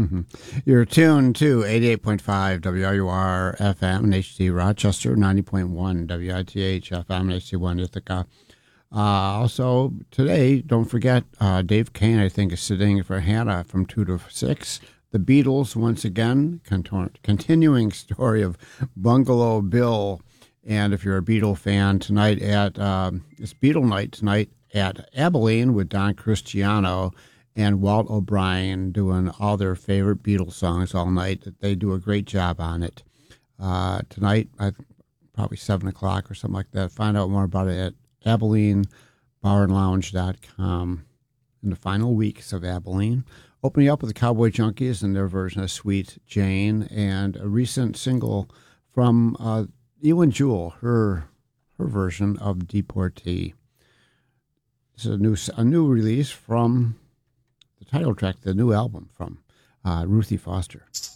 You're tuned to 88.5 WRUR FM and HD Rochester, 90.1 WITH FM and HD1 Ithaca. Also, today, don't forget, Dave Kane, I think, is sitting for Hannah from 2 to 6. The Beatles, once again, continuing story of Bungalow Bill. And if you're a Beatle fan, tonight it's Beatle night tonight at Abilene with Don Cristiano and Walt O'Brien doing all their favorite Beatles songs all night. They do a great job on it. Tonight, probably 7 o'clock or something like that. Find out more about it at AbileneBarandLounge.com. In the final weeks of Abilene, opening up with the Cowboy Junkies and their version of Sweet Jane, and a recent single from Ewan Jewell, her version of Deportee. This is a new release from the title track, the new album from Ruthie Foster.